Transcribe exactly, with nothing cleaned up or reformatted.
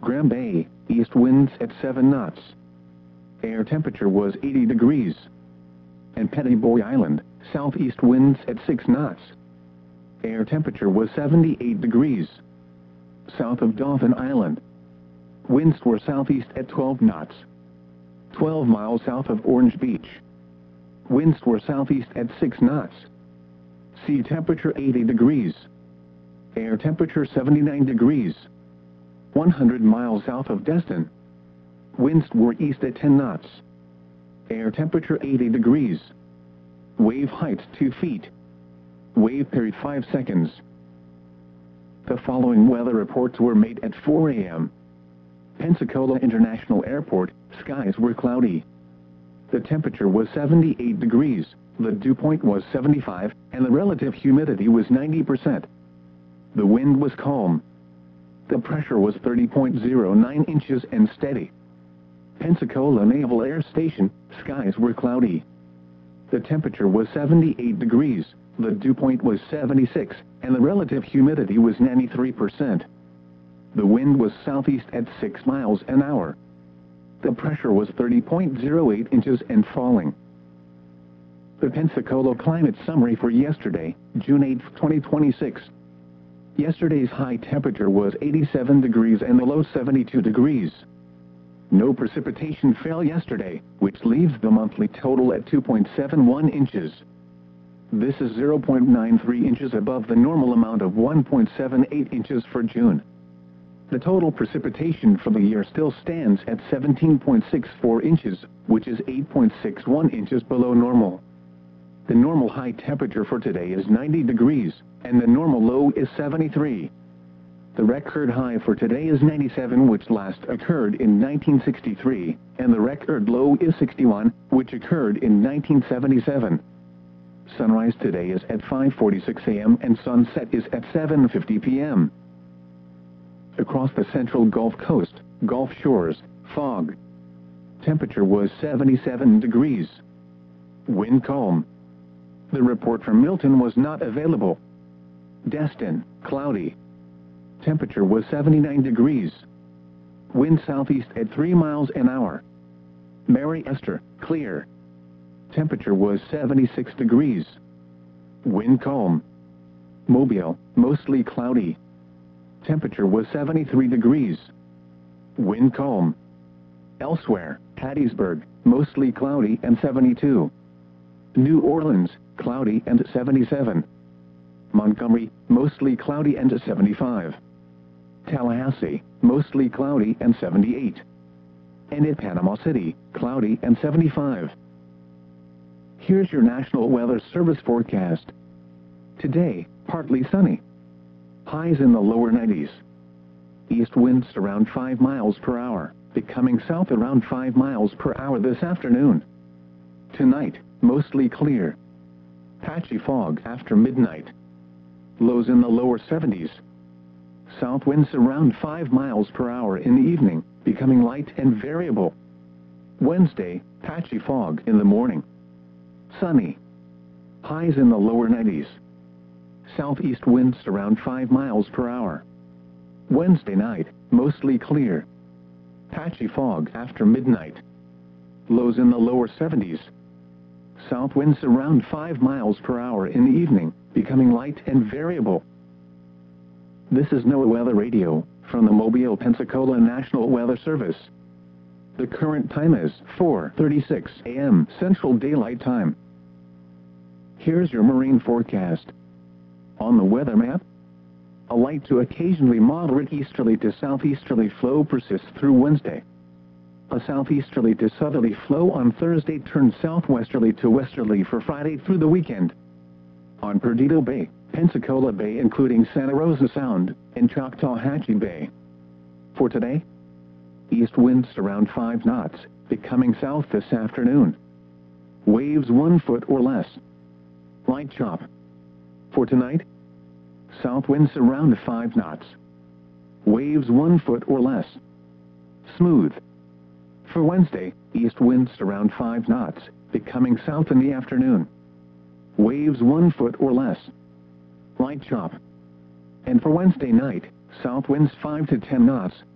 Graham Bay, east winds at seven knots. Air temperature was eighty degrees. And Pettyboy Island, southeast winds at six knots. Air temperature was seventy-eight degrees. South of Dauphin Island, winds were southeast at twelve knots. twelve miles south of Orange Beach, winds were southeast at six knots. Sea temperature eighty degrees. Air temperature seventy-nine degrees. one hundred miles south of Destin, winds were east at ten knots. Air temperature eighty degrees. Wave height two feet. Wave period five seconds. The following weather reports were made at four A M Pensacola International Airport, skies were cloudy. The temperature was seventy-eight degrees, the dew point was seventy-five, and the relative humidity was ninety percent. The wind was calm. The pressure was thirty point zero nine inches and steady. Pensacola Naval Air Station, skies were cloudy. The temperature was seventy-eight degrees, the dew point was seventy-six, and the relative humidity was ninety-three percent. The wind was southeast at six miles an hour. The pressure was thirty point zero eight inches and falling. The Pensacola climate summary for yesterday, June eighth, twenty twenty-six. Yesterday's high temperature was eighty-seven degrees and the low seventy-two degrees. No precipitation fell yesterday, which leaves the monthly total at two point seven one inches. This is zero point nine three inches above the normal amount of one point seven eight inches for June. The total precipitation for the year still stands at seventeen point six four inches, which is eight point six one inches below normal. The normal high temperature for today is ninety degrees, and the normal low is seventy-three. The record high for today is ninety-seven, which last occurred in nineteen sixty-three, and the record low is sixty-one, which occurred in nineteen seventy-seven. Sunrise today is at five forty-six A M and sunset is at seven fifty P M Across the central Gulf Coast, Gulf Shores, fog. Temperature was seventy-seven degrees. Wind calm. The report from Milton was not available. Destin, cloudy. Temperature was seventy-nine degrees. Wind southeast at three miles an hour. Mary Esther, clear. Temperature was seventy-six degrees. Wind calm. Mobile, mostly cloudy. Temperature was seventy-three degrees. Wind calm. Elsewhere, Hattiesburg, mostly cloudy and seventy-two. New Orleans, cloudy and seventy-seven. Montgomery, mostly cloudy and seventy-five. Tallahassee, mostly cloudy and seventy-eight. And at Panama City, cloudy and seventy-five. Here's your National Weather Service forecast. Today, partly sunny. Highs in the lower nineties. East winds around five miles per hour, becoming south around five miles per hour this afternoon. Tonight, mostly clear. Patchy fog after midnight. Lows in the lower seventies. South winds around five miles per hour in the evening, becoming light and variable. Wednesday, patchy fog in the morning. Sunny. Highs in the lower nineties. Southeast winds around five miles per hour. Wednesday night, mostly clear. Patchy fog after midnight. Lows in the lower seventies. South winds around five miles per hour in the evening, becoming light and variable. This is NOAA Weather Radio, from the Mobile, Pensacola National Weather Service. The current time is four thirty-six A M Central Daylight Time. Here's your marine forecast. On the weather map, a light to occasionally moderate easterly to southeasterly flow persists through Wednesday. A southeasterly to southerly flow on Thursday turns southwesterly to westerly for Friday through the weekend. On Perdido Bay, Pensacola Bay including Santa Rosa Sound, and Choctawhatchee Bay. For today, east winds around five knots, becoming south this afternoon. Waves one foot or less. Light chop. For tonight, south winds around five knots. Waves one foot or less. Smooth. For Wednesday, east winds around five knots, becoming south in the afternoon. Waves one foot or less. Light chop. And for Wednesday night, south winds five to ten knots,